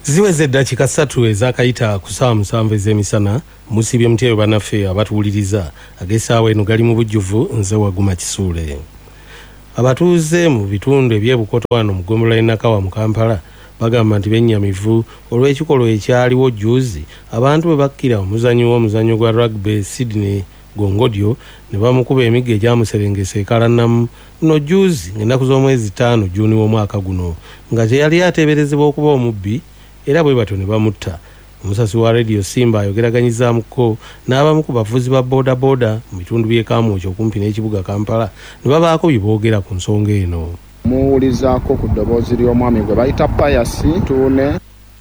Ziweze dakika 3 ezakayita ku ssaawa 7 ez'emisana musibye mutyeyo bannaffe abatuwuliriza ag'essaawa eno gali mu bujjuvu nze Waguma Kisuule. Abatuuze mu bitundu eby'ebukoto wano mu ggombolola y'e Nakawa mu Kampala bagamba nti bennyamivu olw'ekikolwa ekyaliwo jjuuzi abantu bwe bakkira omuzannyo gwa rugby Sydney Gongodyo ne bamukuba emiggo egyamuserengesa ekalannamu no jjuuzi ng'ennaku z'omwezi 5 Juuni w'omwaka guno nga teyali ateeberezebwa okuba omubbi era bwe batyo ne bamutta. Omusasi wa Radio Simba ayogeraganyizaamuko n'abamu ku bavuzi ba boda mu bitundu by'e Kamwokya okumpi n'ekibuga Kampala ne babaako bye boogera ku nsonga eno. Muwulizaako ku ddoboozi ly'omwami gwe bayita Pius Tuune.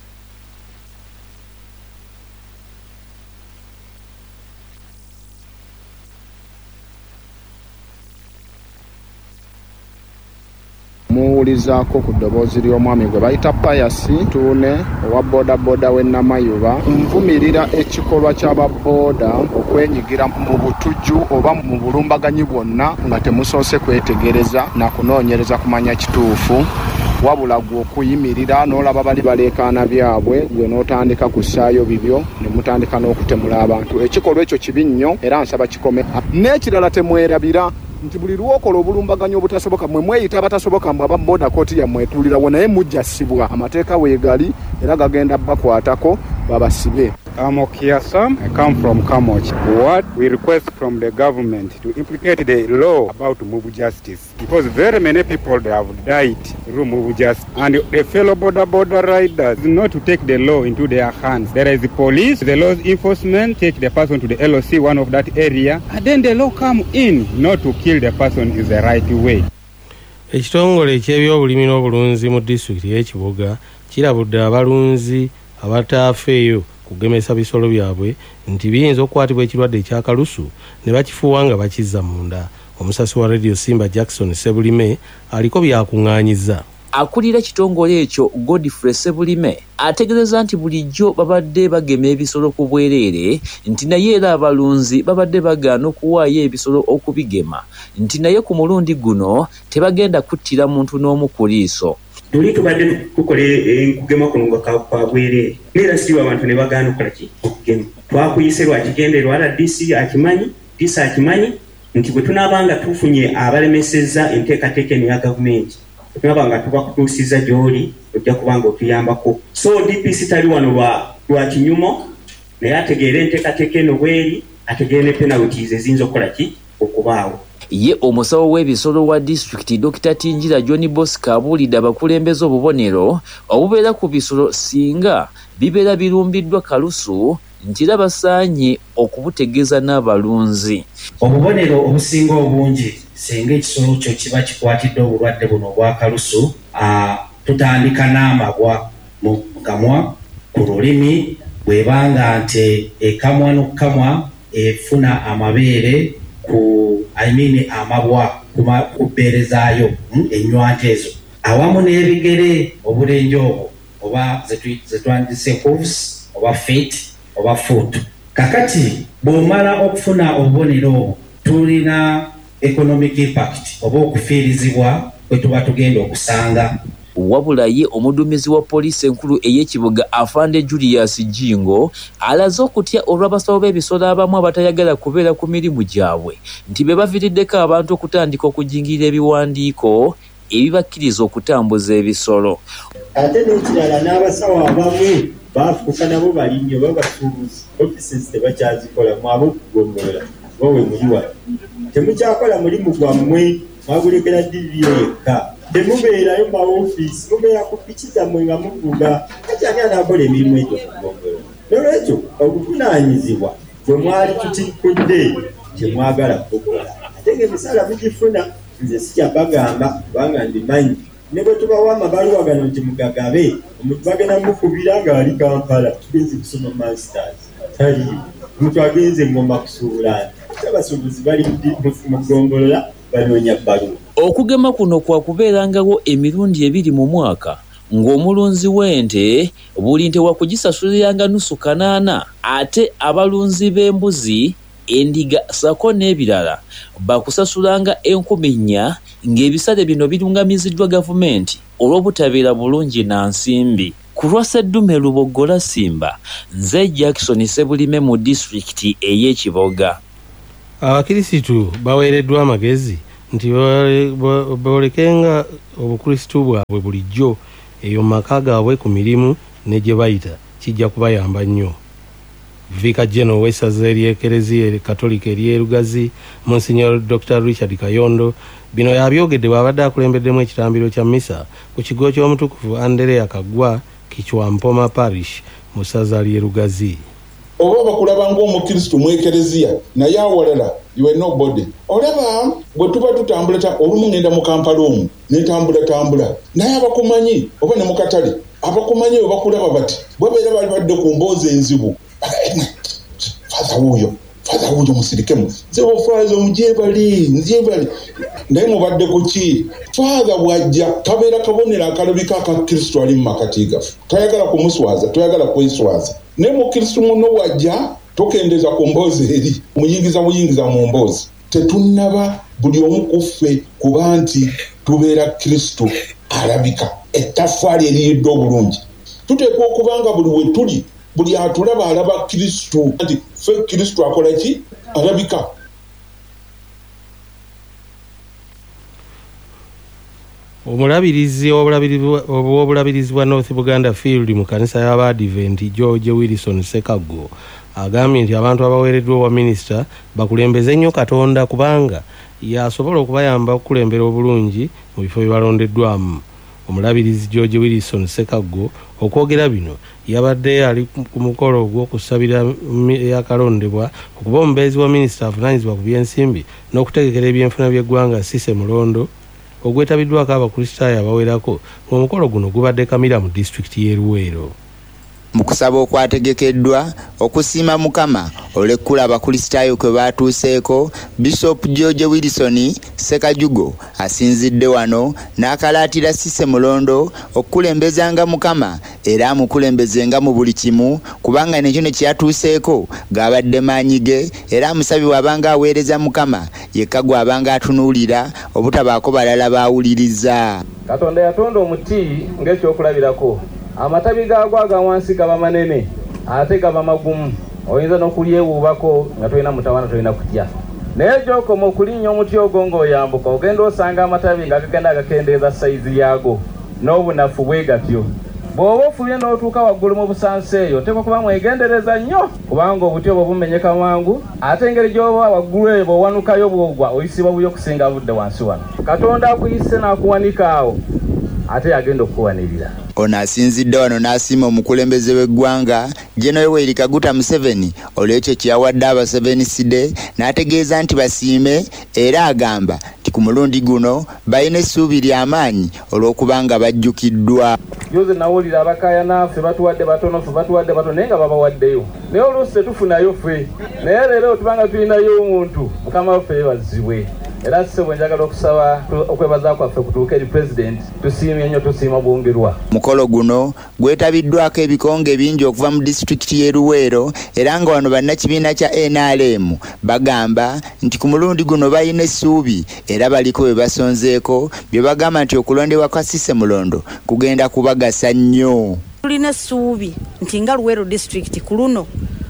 Muwulizaako ku ddoboozi ly'omwami gwe bayita Pius Tuune owa boda w'e Namayuba nvumirira ekikolwa ky'ababoda okwenyigira mu butujju oba mu bulumbaganyi bwonna nga temusoose kwetegereza na kunoonyereza kumanya kituufu wabula gwe okuyimirira n'olaba bali baleekaana byabwe gwe n'otandika kussaayo bibyo ne mutandika n'okutemula abantu. Ekikolwa ekyo kibi nnyo era nsaba kikome. N'ekirala temwerabira nti buli lwokola obulumbaganyi obutasoboka mwe mweyita abatasoboka mwe ababoda kooti yammwe etuulirawo naye mujjasibwa amateeka weegali era gagenda bakwatako babasibe. Amokia Sam, I come from Kamwokya. What we request from the government to implicate the law about Mubu justice, because very many people they have died through Mubu justice, and the fellow border riders not to take the law into their hands. There is the police, the law enforcement take the person to the LOC, one of that area, and then the law come in. Not to kill the person is the right way. Ekitongole eky'ebyobulimi n'obulunzi mu disitulikiti y'Ekibuga kirabudde abalunzi abataafeeyo kugemesa bisolo byabwe nti biyinza okukwatibwa ekirwadde ekyakalusu ne bakifuuwa nga bakizza munda. Omusasi wa Radio Simba Jackson Sebulime aliko byakuŋŋaanyiza. Akulira ekitongole ekyo Godfrey Sebulime ategeeza nti bulijjo babadde bagema ebisolo ku bwereere nti naye era abalunzi babadde bagaana okuwaayo ebisolo okubigema nti naye ku mulundi guno tebagenda kuttira muntu n'omu ku liiso. Tuli tubadde tukole enkugema kuno nga kwa bwereere neera si abantu ne bagaana okukola ki okugema. Twakuyise lwakigenderwa RDC akimanyi DC akimanyi nti bwe tunaabanga tufunye abalemesezza enteekateeka eno ya gavumenti tunabanga tubakutuusiza gy'oli ojja kubanga otuyambako. So DPC tali wano lwa kinyumo naye ategeera enteekateeka eno bweri ategeera ne penalties eziyinza okukola ki okubaawo. Ye omusawo w'ebisolo wa disitulikiti Dr. Tinjira John Bosco abuulidde abakulembeze obubonero obubeera ku bisolo singa bibeera birumbiddwa kalusu nti era basaanye okubutegeeza n'abalunzi. Obubonero obusinga obungi singa ekisolo kyo kiba kikwatidde obulwadde buno obwa kalusu tutandika n'amabwa mu kamwa ku lulimi bwebanga nti ekamwa n'okukamwa efuna amabeere amabwa ku bbeere zaayo ennywanto ezo awamu n'ebigere obulenje obwo oba zetwandise hooves oba feet oba foot. Kakati bw'omala okufuna obubonero obwo tulina economic impact oba okufiirizibwa kwe tuba tugenda okusanga. Wabula ye omuduumizi wa poliisi enkulu ey'Ekibuga Afande Julius Jingo alaze okutya olw'abasawo b'ebisolo abamu abatayagala kubeera ku mirimu gyabwe nti be baviiriddeko abantu okutandika okujingirira ebiwandiiko ebibakkiriza okutambuza ebisolo. Ate n'ekirala n'abasawo abamu baafuuka nabo balimye oba basuubuzi offices tebakyazikola mwaba okugombolola wowe muli wano temukyakola mulimu gwammwe mwagulekera DVO yekka. Temubeerayo mu maofiisi mubeera ku piki zammwe nga muvuga kati ani anaakola emirimu egyo kugombolola. N'olwekyo obuvunaanyizibwa bwe mwali tutikudde kyemwagala kukola ate ng'emisala mugifuna nze sikyabagamba kubanga ndimanyi ne bwe tubawa amabaluwa gano nti mugagabe omuntu bagenda mukubira nga ali Kampala tugenze kusoma masters tali omuntu agenze ngoma kusuubula nti abasuubuzi bali mu kugombolola banoonya bbaluwa. Okugema kuno kwa kubeerangawo emirundi 2 mu mwaka ng'omulunzi w'ente buli nte wakugisasuliranga nusu kanaana ate abalunzi b'embuzi endiga sako n'ebirala bakusasulanga 10,000 ng'ebisale bino birungamiziddwa gavumenti olw'obutabeera bulungi na nsimbi. ku lwa Sseddume Lubogola Simba, nze Jackson Sebulime mu disitulikiti ey'Ekiboga. Abakirisitu baweereddwa amagezi nti boolekenga obukrisitu bwabwe bulijjo eyo maka gaabwe ku mirimu ne gye bayita kijja kubayamba nnyo. Vicar General w'essaza ery'Ekereziya Katolika ery'e Lugazi, Monsignor Dr. Richard Kayondo, bino yabyogedde bw'abadde akulembeddemu ekitambiro kya mmisa ku kigo ky'omutukuvu Andrea Kagwa Kichwampoma Parish mu ssaza ly'e Lugazi. Oba bakulaba ng'omukristo mu Ekereziya naye awalala you are nobody. Olaba bwe tuba tutambula olumu ngenda mu Kampala omwo netambula naye abakumanyi oba ne mu katale abakumanyi oba bakulaba bati bwebeera bali badde ku mboozi enzibu fadha wuyo musirikemu nze bofaaza omujeebali naye mubadde ku ki fadha bwajja kabeera kabonera akalabika aka kristo ali mu makati gaffe toyagala kumuswaza toyagala kweswaza naye mukristo muno wajja tokendeza ku mboozi eri muyingiza mu mboozi tetunnaba buli omu kuffe kuba nti tubeera kristo alabika ettaffaali eriyiddwa obulungi tuteekwa okubanga buli we tuli buli atulaba alaba kristo nti ffe kristo akola ki alabika. Omulabirizi w'obulabirizi bwa North Buganda Field mu kanisa y'Abadiventi George Wilson Sekago agambye nti abantu abaweereddwa obwa minisita bakulembeze nnyo Katonda kubanga yasobola okubayamba okukulembera obulungi mu bifo bye balondeddwamu. Omulabirizi George Wilson Sekago okwogera bino yabadde ali ku mukolo ogw'okusabira yakalondebwa okuba omubeezi wa minisita avunaanyizibwa ku by'ensimbi n'okutegekera ebyenfuna by'eggwanga Cissy Mulondo ogwetabiddwako abakristaayo abawerako ng'omukolo guno gubadde Kamira mu disitulikiti y'e Luweero. Mu kusaba okwategekeddwa okusiima Mukama olekkula abakristaayo kwe baatuuseeko, Bishop George Wilson Sekajugo asinzidde wano n'akalaatira Cissy Mulondo okukulembezanga Mukama era amukulembezenga mu buli kimu kubanga nekyo ne kyatuuseeko gaabadde maanyi ge era amusabi wabanga aweereza Mukama yekka gwabanga atunuulira obutabaako balala baawuliriza. Katonda yatonda omuti ng'ekyokulabirako. Amatabi gaagwo aga wansi gaba manene ate gaba magumu oyinza n'okulyewuubako nga tolina mutawana tolina kutya naye gy'okoma okulinnya omuti ogwo ng'oyambuka ogenda osanga amatabi nga gagenda agakendeeza sayizi yaago n'obunafu bwe gatyo. Bw'oba ofulye n'otuuka waggulu mu busansa eyo oteekwa kuba mwegendereza nnyo kubanga obuti obwo bumenyeka mangu ate engeri gy'oba waggulu eyo bw'owanukayo bw'ogwa oyisibwa bubi okusinga budde wansi wano. Katonda akuyise n'akuwanika awo ate yagenda okukuwanirira. Ono asinzidde wano n'asiima omukulembeze w'eggwanga General Yoweri Kaguta Museveni olw'ekyo kyawadde abaseveniside n'ategeeza nti basiime era agamba nti ku mulundi guno balina essuubi ly'amaanyi olw'okubanga bajjukiddwa. Yoze nawulira abakaayana ffe batuwadde batono naye nga babawaddeyo naye oluusi tetufunayo ffe naye leero tubanga tulinayo omuntu Mukama waffe yeebazibwe. Era ssebo njagala okusaba okwebaza kwaffe kutuuka eri pulezidenti tusiimye nnyo tusiima bwongerwa. Mukolo guno gwetabiddwako ebikonge bingi okuva mu disitulikiti y'e Luweero era nga wano bannakibiina kya NRM bagamba nti ku mulundi guno balina essuubi era baliko bye basonzeeko bye bagamba nti okulondebwa kwa Cissy Mulondo kugenda kubagasa nnyo. Tulina essuubi nti nga Luweero disitulikiti ku luno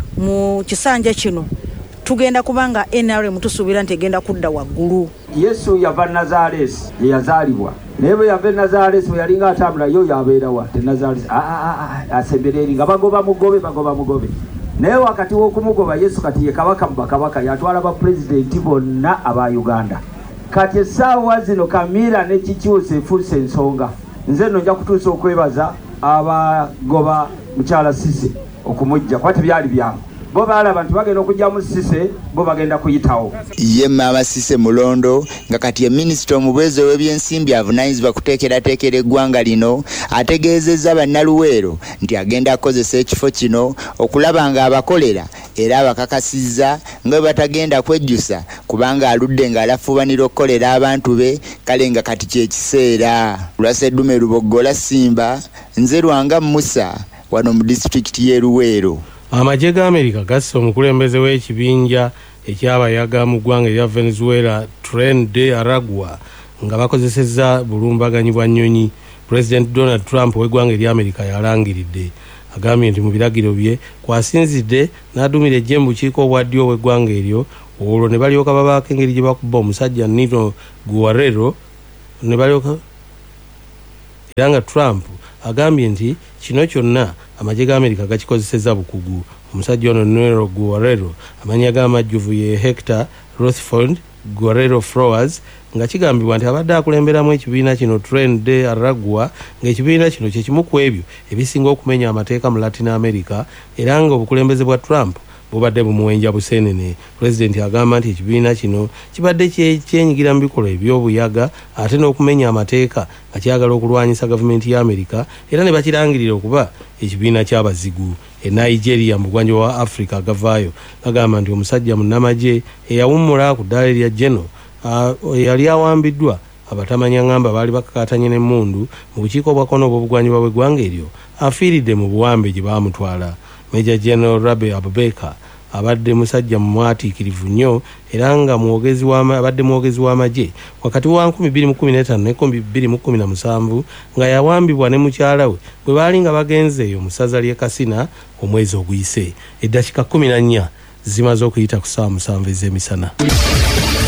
mu kisanja kino tugenda kubanga NRM tusuubira nti egenda kudda waggulu. Yesu yava Nazaresi yeyazaalibwa naye bwe yava Nazaresi bwe yalinga atambula yo yabeerawa te Nazaresi asembereri nga bagoba mugobe naye wakati w'okumugoba Yesu kati ye kabaka mu bakabaka yatwala bapulezidenti bonna aba Uganda. Kati essaawa zino Kamira ne kikyusa efuuse ensonga nze nno nja kutuusa okwebaza abagoba mukyala Cissy okumujja kuba tebyali byangu. Bo balaba nti bagenda okujjamu Cissy bo bagenda kuyitawo. Ye Maama Cissy Mulondo nga kati ye minisita omubwezi w'ebyensimbi avunaanyizibwa kuteekerateekera eggwanga lino ategeezezza bannaluweero nti agenda kukozesa ekifo kino okulaba nga abakolera era abakakasizza nga bwe batagenda kwejjusa kubanga aludde ng'alafuubanira okukolera abantu be kale nga kati kyekiseera. Lwa Sseddume Lubogola Simba nze Lwanga Musa wano mu disitulikiti y'e Luweero. Amagye ga Amerika gasse omukulembeze w'ekibinja ekyabayaga mu ggwanga erya Venezuela Tren de Aragua nga bakozesezza bulumbaganyi bwa nnyonyi President Donald Trump w'eggwanga erya Amerika yalangiridde. Agambye nti mu biragiro bye kwasinzidde n'adumira eggye mu bukiiko obwa ddyo obw'eggwanga eryo, olwo ne balyoka babaako engeri gye bakuba omusajja Nino Guerrero ne balyoka era nga Trump agambye nti kino kyonna amagye ga Amerika gakikozesezza bukugu. Omusajja ono Nino Guerrero amannya g'amajjuvu ye Hector Rutherford Guerrero Flowers nga kigambibwa nti abadde akulemberamu ekibiina kino Tren de Aragua, ng'ekibiina kino kye kimu ku ebyo ebisinga okumenya amateeka mu Latin America, era nga obukulembeze bwa Trump bubadde bumuwenja buseenene. Pulezidenti agamba nti ekibiina kino kibadde kyenyigira mu bikolwa eby'obuyaga ate n'okumenya amateeka nga kyagala okulwanyisa gavumenti ya Amerika, era ne bakirangirira okuba ekibiina ky'abazigu. Nigeria mu bugwanjuba wa Africa agavaayo agamba nti omusajja munnamagye eyawummula ku ddaala erya Geno yali awambiddwa abatamanya ngamba baali bakakatanye n'emmundu mu bukiiko obwakono obw'obugwanjuba bw'eggwanga eryo afiiridde mu buwambe gye baamutwala. Major General Rabe Abubakar abadde musajja mwatiikirivu nnyo era nga abadde mwogezi w'amagye wakati wa 2015 ne 2017 nga yawambibwa ne mukyala we bwe baali nga bagenze eyo mu ssaza ly'e Kasina omwezi oguyise. Eddakiika 14 zimaze okuyita ku ssaawa 7 ez'emisana.